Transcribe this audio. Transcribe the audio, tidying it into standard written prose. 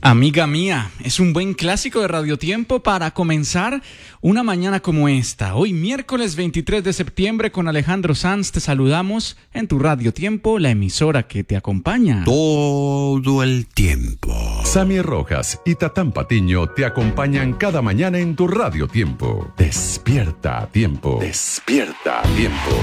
Amiga mía, es un buen clásico de Radio Tiempo para comenzar una mañana como esta. Hoy miércoles 23 de septiembre con Alejandro Sanz te saludamos en tu Radio Tiempo, la emisora que te acompaña todo el tiempo. Sammy Rojas y Tatán Patiño te acompañan cada mañana en tu Radio Tiempo. Despierta a tiempo. Despierta a tiempo.